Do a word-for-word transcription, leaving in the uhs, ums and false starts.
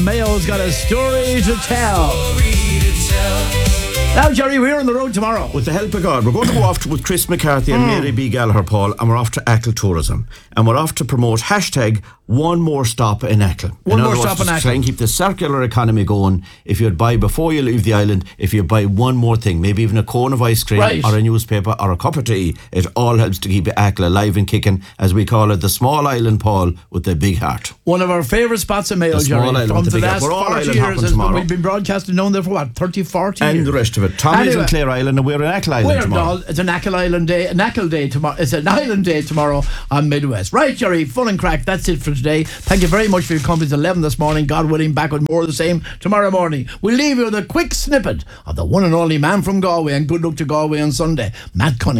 Mayo's got a story to tell. Now, Jerry, we're on the road tomorrow. With the help of God, we're going to go off to, with Chris McCarthy and mm. Mary B. Gallagher, Paul, and we're off to Achill Tourism. And we're off to promote hashtag one more stop in Achill. One in more words, stop in Achill. Try and keep the circular economy going. If you'd buy before you leave the island, if you buy one more thing, maybe even a cone of ice cream right. or a newspaper or a cup of tea, it all helps to keep Achill alive and kicking, as we call it, the small island, Paul, with the big heart. One of our favourite spots in Mayo, the Jerry. Small island From with the, the big last heart. We're all forty island years, tomorrow. we've been broadcasting down there for what, thirty, forty and years? the rest of it. Tommy's anyway, in Clare Island, and we're in Achill Island we're tomorrow. It's an Achill Island day, an Achill day tomorrow. It's an island day tomorrow on Midwest. Right, Jerry, full and crack. That's it for today. Thank you very much for your company. It's eleven this morning. God willing, back with more of the same tomorrow morning. We'll leave you with a quick snippet of the one and only man from Galway, and good luck to Galway on Sunday, Matt Cunningham.